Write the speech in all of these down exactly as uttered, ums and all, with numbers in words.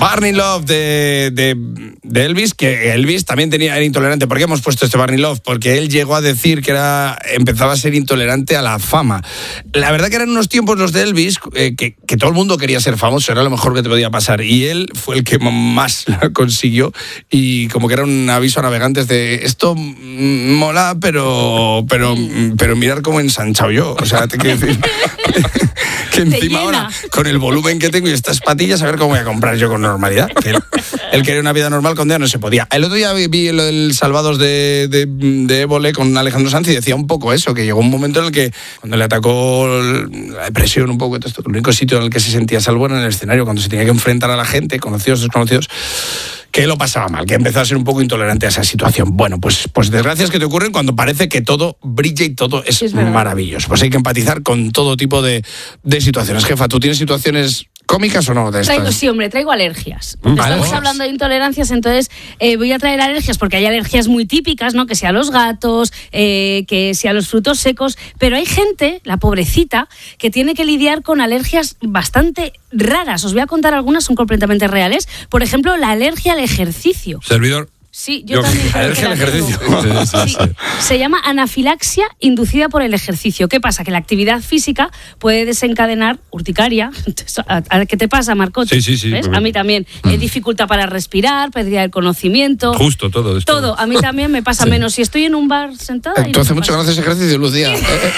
Burning Love de, de, de Elvis, que Elvis también tenía, era intolerante. ¿Por qué hemos puesto este Burning Love? Porque él llegó a decir que era, empezaba a ser intolerante a la fama. La verdad que eran unos tiempos los de Elvis eh, que, que todo el mundo quería ser famoso, era lo mejor que te podía pasar. Y él fue el que más la consiguió y como que era un aviso a navegantes de esto mola, pero, pero, pero mirar cómo he ensanchado yo. O sea, te quiero decir que encima ahora, con el volumen que tengo y estas patillas, a ver cómo voy a comprar yo con normalidad. Que él, él quería una vida normal, con D E A no se podía. El otro día vi, vi lo del Salvados de, de, de Évole con Alejandro Sanz y decía un poco eso, que llegó un momento en el que cuando le atacó la depresión un poco, esto, el único sitio en el que se sentía salvo era en el escenario, cuando se tenía que enfrentar a la gente, conocidos, desconocidos, que lo pasaba mal, que empezó a ser un poco intolerante a esa situación. Bueno, pues, pues desgracias que te ocurren cuando parece que todo brilla y todo es, es maravilloso. Pues hay que empatizar con todo tipo de, de situaciones. Jefa, ¿tú tienes situaciones cómicas o no de estas? Traigo, sí, hombre, traigo alergias. ¿Mm? Estamos ¿Alergias? hablando de intolerancias, entonces eh, voy a traer alergias porque hay alergias muy típicas, ¿no? Que sea a los gatos, eh, que sea a los frutos secos, pero hay gente, la pobrecita, que tiene que lidiar con alergias bastante raras. Os voy a contar algunas, son completamente reales. Por ejemplo, la alergia al ejercicio. Servidor. Sí, yo, yo también. alergia al ejercicio. Sí, sí, Sí, sí. se llama anafilaxia inducida por el ejercicio. ¿Qué pasa? Que la actividad física puede desencadenar urticaria. ¿Qué te pasa, Marcote? Sí, sí, sí. ¿Ves? A mí también. Mm. Eh, dificultad para respirar, pérdida del conocimiento. Justo, todo esto. Todo. A mí también me pasa Sí. menos. Si estoy en un bar sentada... ¿Tú hace mucho que no haces ejercicio, Lucía?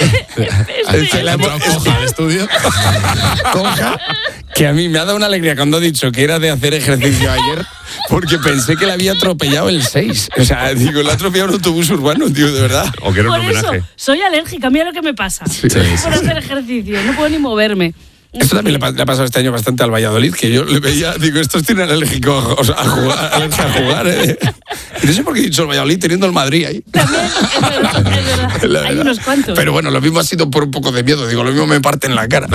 ¿Has entrado Conja al estudio? Conja, que a mí me ha dado una alegría cuando ha dicho que era de hacer ejercicio ayer, porque pensé que le había atropellado el seis. O sea, digo, le ha atropellado un autobús urbano, tío, de verdad. O que era un Por homenaje. eso, soy alérgica. Mira lo que me pasa. Sí, sí, Por hacer ejercicio. No puedo ni moverme. Esto también le, pa- le ha pasado este año bastante al Valladolid, que yo le veía, digo, estos tienen alérgico a, o sea, a jugar, alergia a jugar, ¿eh? Y no sé por qué he dicho el Valladolid teniendo el Madrid ahí. También, es verdad, es verdad. La Hay verdad. unos cuantos. Pero bueno, lo mismo ha sido por un poco de miedo, digo, lo mismo me parte en la cara.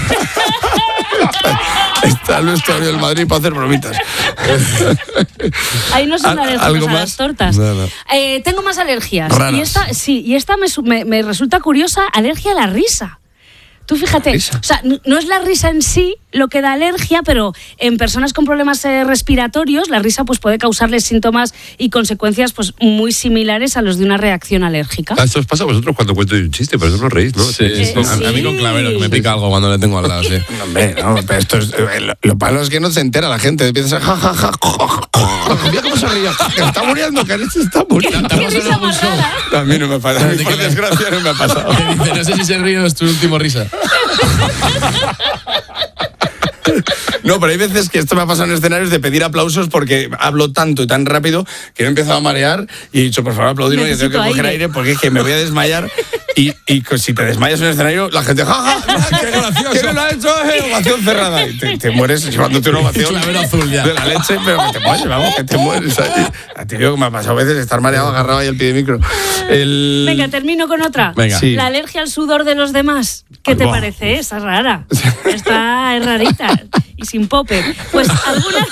Está nuestro del Madrid para hacer bromitas. Ahí no son ¿Al- alérgicos algo a más? las tortas. No, no. Eh, tengo más alergias. Raras. Y esta, sí, y esta me, su- me, me resulta curiosa, alergia a la risa. Tú fíjate, ¿Risa? o sea, n- no es la risa en sí lo que da alergia, pero en personas con problemas eh, respiratorios, la risa pues puede causarles síntomas y consecuencias pues muy similares a los de una reacción alérgica. Ah, esto os pasa a vosotros cuando cuento un chiste, por eso no reís, ¿no? Sí, Eh, sí. A, a mí sí. con Clavero, que me pica algo cuando le tengo al lado, sí. No, hombre, no, pero esto es, eh, lo, lo malo es que no se entera la gente. Empiezas a ja, ja, ja, ja, ja, ja. Mira cómo se ríe. Está muriendo, que se está muriendo. ¡Qué risa más rara! A mí no me pasa. A mí, por que- desgracia, no me ha pasado. Que dice, no sé si se ríe o es tu último risa. No, pero hay veces que esto me ha pasado en escenarios de pedir aplausos porque hablo tanto y tan rápido que me he empezado a marear y he dicho, por favor, aplaudirme, que tengo que Necesito coger aire. aire porque es que me voy a desmayar. Y, y si te desmayas en el escenario, la gente, ¡ja, ja, ja! ¡Qué gracioso! ¿Quién lo ha hecho? Eh, ovación cerrada. Y te, te mueres llevándote una ovación Clavero azul ya. de la leche, pero que te mueres, vamos, que te mueres ahí. A ti digo que me ha pasado a veces estar mareado, agarrado ahí al pie de micro. El... Venga, termino con otra. Venga. Sí. La alergia al sudor de los demás. ¿Qué te Buah. parece? Esa es rara. Esta es rarita. Y sin popper. Pues algunas...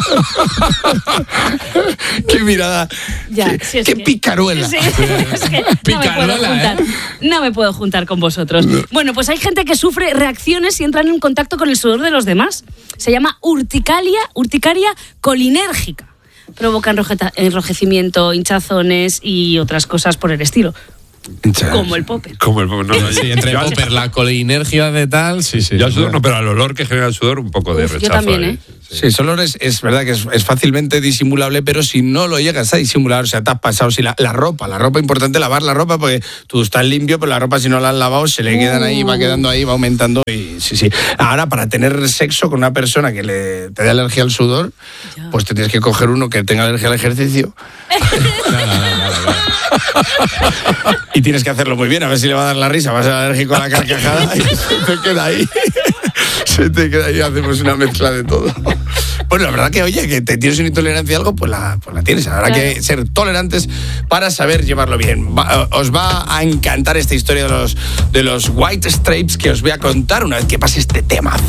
¡Qué mirada! Ya, ¡Qué, sí, es qué que- picaruela! Sí, es que no me puedo Picaruela, juntar. ¿eh? No me puedo juntar con vosotros. Bueno, pues hay gente que sufre reacciones y entran en contacto con el sudor de los demás. Se llama urticaria, urticaria colinérgica. Provoca enrojeta- enrojecimiento, hinchazones y otras cosas por el estilo. Como el popper. Como el popper, no, no, Sí, entre yo, popper, la colinergia de tal, sí, sí. yo al sudor no, pero al olor que genera el sudor, un poco de Uf, yo rechazo. también, ahí. ¿eh? Sí, ese olor es, es verdad que es, es fácilmente disimulable, pero si no lo llegas a disimular, o sea, te has pasado. Si la, la ropa, la ropa, importante lavar la ropa, porque tú estás limpio, pero la ropa si no la has lavado se le quedan ahí, va quedando ahí, va aumentando. Y sí, sí. Ahora, para tener sexo con una persona que le, te da alergia al sudor, Ya. pues te tienes que coger uno que tenga alergia al ejercicio. Y tienes que hacerlo muy bien, a ver si le va a dar la risa, va a ser alérgico a la carcajada y se te queda ahí. Se te queda ahí, hacemos una mezcla de todo. Bueno, la verdad que, oye, que te tienes una intolerancia a algo, pues la, pues la tienes. Habrá Claro. que ser tolerantes para saber llevarlo bien. Va- os va a encantar esta historia de los, de los White Stripes que os voy a contar una vez que pase este tema.